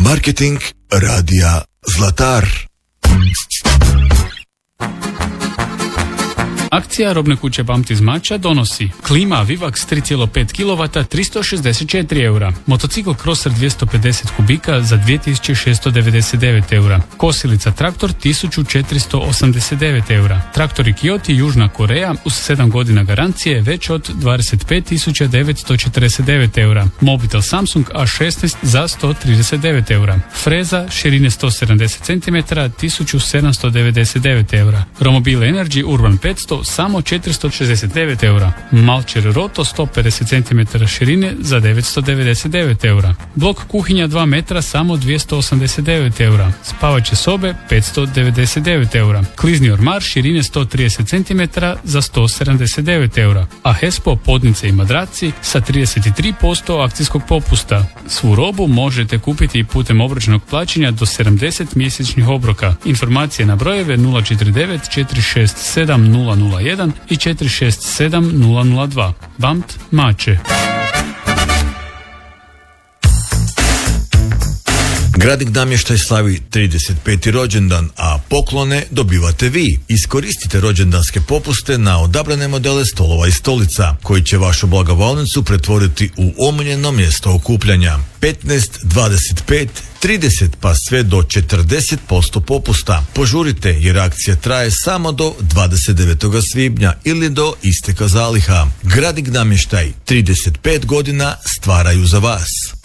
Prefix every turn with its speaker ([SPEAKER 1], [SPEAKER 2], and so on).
[SPEAKER 1] Marketing radija Zlatar.
[SPEAKER 2] Akcija robne kuće Bamti iz Mača donosi klima Vivax 3,5 kW 364 eura, motocikl Crosser 250 kubika za 2699 eura, kosilica traktor 1489 eura, traktori Kioti Južna Koreja uz 7 godina garancije već od 25.949 eura, mobitel Samsung A16 za 139 eura, freza širine 170 cm 1799 eura, Romobil Energy Urban 500 samo 469 eura, Malcher Roto 150 cm širine za 999 eura, blok kuhinja 2 metra samo 289 eura, spavaće sobe 599 eura, klizni ormar širine 130 cm za 179 eura, a Hespo podnice i madraci sa 33% akcijskog popusta. Svu robu možete kupiti putem obročnog plaćanja do 70 mjesečnih obroka. Informacije na brojeve 049 467 001 i 467 002. Bamt Mače.
[SPEAKER 1] Gradnik namještaj slavi 35. rođendan, a poklone dobivate vi. Iskoristite rođendanske popuste na odabrane modele stolova i stolica, koji će vašu blagovalnicu pretvoriti u omiljeno mjesto okupljanja. 15, 25, 30 pa sve do 40% popusta. Požurite jer akcija traje samo do 29. svibnja ili do isteka zaliha. Gradnik namještaj 35 godina stvaraju za vas.